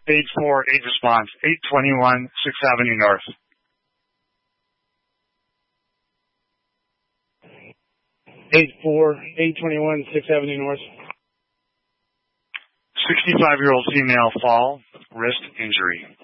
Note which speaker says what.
Speaker 1: 8-4, 8 response, 821 6th Avenue North.
Speaker 2: 8-4, 821 6th Avenue North.
Speaker 1: 65-year-old female fall, wrist injury.